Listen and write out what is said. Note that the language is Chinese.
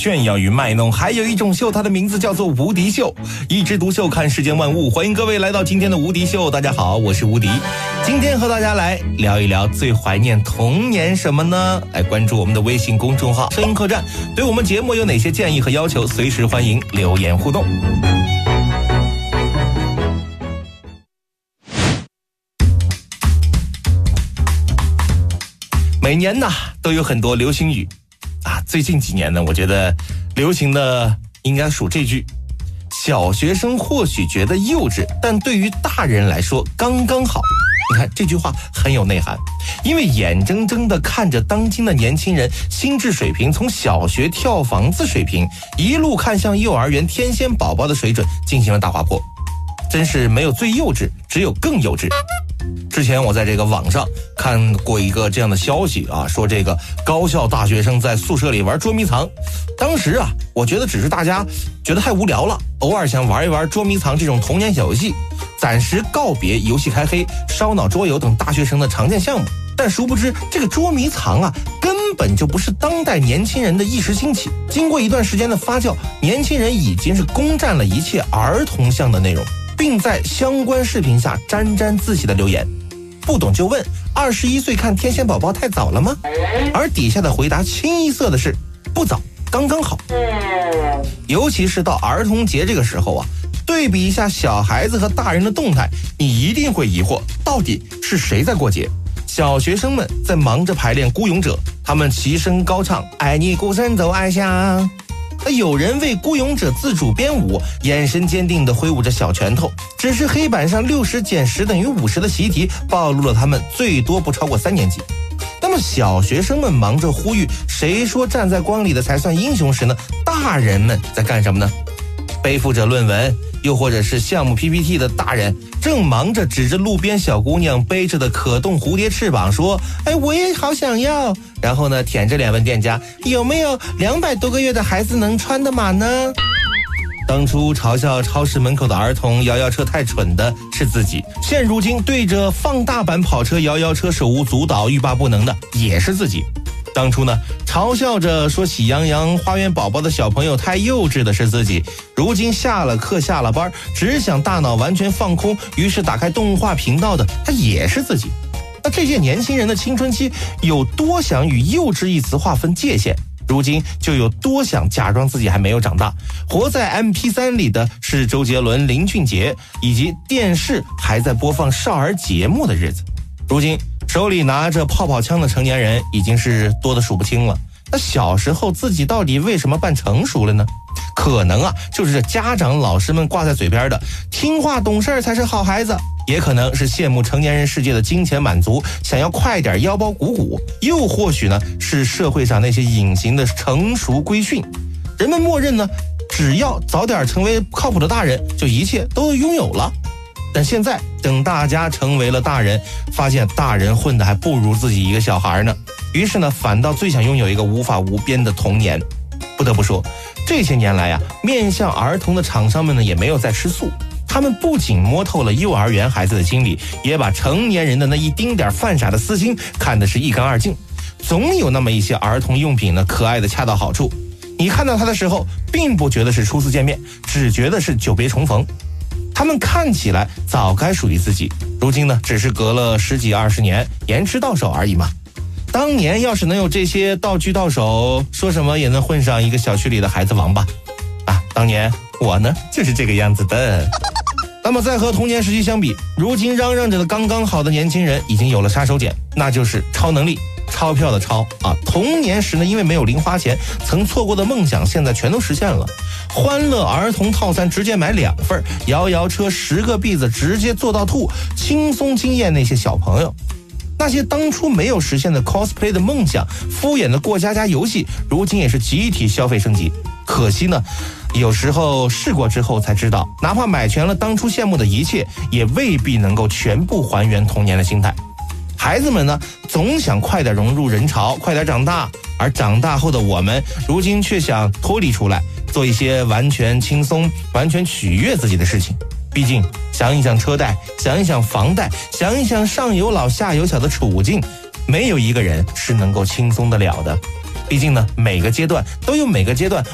炫耀与卖弄，还有一种秀，它的名字叫做无敌秀。一枝独秀，看世间万物。欢迎各位来到今天的无敌秀。大家好，我是无敌。今天和大家来聊一聊最怀念童年什么呢？来关注我们的微信公众号声音客栈，对我们节目有哪些建议和要求，随时欢迎留言互动。每年呢都有很多流行语啊，最近几年呢，我觉得流行的应该数这句：小学生或许觉得幼稚，但对于大人来说刚刚好。你看这句话很有内涵，因为眼睁睁地看着当今的年轻人心智水平从小学跳房子水平一路看向幼儿园天仙宝宝的水准进行了大滑坡，真是没有最幼稚，只有更幼稚。之前我在这个网上看过一个这样的消息啊，说这个高校大学生在宿舍里玩捉迷藏。当时啊，我觉得只是大家觉得太无聊了，偶尔想玩一玩捉迷藏这种童年小游戏，暂时告别游戏开黑、烧脑桌游等大学生的常见项目。但殊不知这个捉迷藏啊，根本就不是当代年轻人的一时兴起，经过一段时间的发酵，年轻人已经是攻占了一切儿童向的内容，并在相关视频下沾沾自喜的留言。不懂就问，21岁看天线宝宝太早了吗？而底下的回答清一色的是不早，刚刚好。尤其是到儿童节这个时候啊，对比一下小孩子和大人的动态，你一定会疑惑，到底是谁在过节？小学生们在忙着排练孤勇者，他们齐声高唱爱你孤身走暗巷。有人为孤勇者自主编舞，眼神坚定地挥舞着小拳头，只是黑板上60减10等于50的习题暴露了他们最多不超过3年级。那么小学生们忙着呼吁谁说站在光里的才算英雄时呢，大人们在干什么呢？背负着论文又或者是项目 PPT 的大人正忙着指着路边小姑娘背着的可动蝴蝶翅膀说，我也好想要，然后呢舔着脸问店家有没有200多个月的孩子能穿的码呢？当初嘲笑超市门口的儿童摇摇车太蠢的是自己，现如今对着放大版跑车摇摇车手舞足蹈欲罢不能的也是自己。当初呢，嘲笑着说喜羊羊花园宝宝的小朋友太幼稚的是自己，如今下了课下了班，只想大脑完全放空，于是打开动画频道的他也是自己。那这些年轻人的青春期有多想与幼稚一词划分界限，如今就有多想假装自己还没有长大。活在 MP3 里的是周杰伦、林俊杰，以及电视还在播放少儿节目的日子。如今手里拿着泡泡枪的成年人已经是多得数不清了。那小时候自己到底为什么扮成熟了呢？可能啊，就是这家长老师们挂在嘴边的听话懂事才是好孩子，也可能是羡慕成年人世界的金钱满足，想要快点腰包鼓鼓，又或许呢是社会上那些隐形的成熟规训。人们默认呢，只要早点成为靠谱的大人，就一切都拥有了。但现在等大家成为了大人，发现大人混得还不如自己一个小孩呢，于是呢反倒最想拥有一个无法无边的童年。不得不说，这些年来啊，面向儿童的厂商们呢也没有再吃素，他们不仅摸透了幼儿园孩子的心理，也把成年人的那一丁点犯傻的私心看得是一干二净。总有那么一些儿童用品呢，可爱的恰到好处，你看到它的时候并不觉得是初次见面，只觉得是久别重逢。他们看起来早该属于自己，如今呢只是隔了10几20年延迟到手而已嘛。当年要是能有这些道具到手，说什么也能混上一个小区里的孩子王吧。当年我呢就是这个样子的。那么再和童年时期相比，如今嚷嚷着的刚刚好的年轻人已经有了杀手锏，那就是超能力，钞票的钞啊。童年时呢因为没有零花钱，曾错过的梦想现在全都实现了。欢乐儿童套餐直接买2份，摇摇车10个币子直接做到吐，轻松惊艳那些小朋友。那些当初没有实现的 cosplay 的梦想，敷衍的过家家游戏，如今也是集体消费升级。可惜呢，有时候试过之后才知道，哪怕买全了当初羡慕的一切，也未必能够全部还原童年的心态。孩子们呢，总想快点融入人潮，快点长大，而长大后的我们，如今却想脱离出来，做一些完全轻松、完全取悦自己的事情。毕竟想一想车贷，想一想房贷，想一想上有老下有小的处境，没有一个人是能够轻松得了的。毕竟呢，每个阶段都有每个阶段